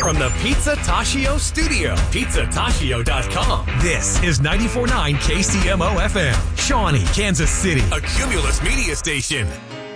from the Pizza Tashio studio, pizzatashio.com. This is 94.9 KCMO FM, Shawnee, Kansas City, a Cumulus media station.